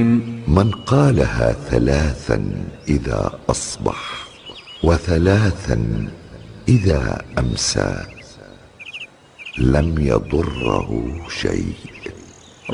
من قالها ثلاثا إذا أصبح وثلاثا إذا أمسى لم يضره شيء.